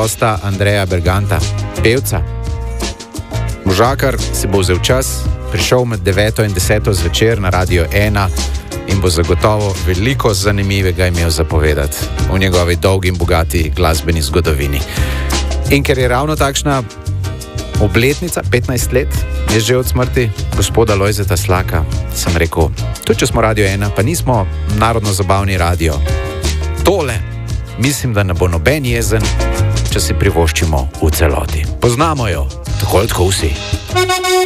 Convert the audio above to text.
gosta Andreja Berganta, pevca. Možakar si bo vzel čas, prišel med 9 in 10 zvečer na Radio 1 in bo zagotovo veliko zanimivega imel zapovedati v njegovi dolgi in bogati glasbeni zgodovini. In ker je ravno takšna obletnica, 15 let, je že od smrti gospoda Lojzeta Slaka, sem rekel, tudi če smo Radio 1, pa nismo narodno-zabavni radio. Tole, mislim, da ne bo noben jezen, če si privoščimo v celoti. Poznamo jo, tako ali tako vsi.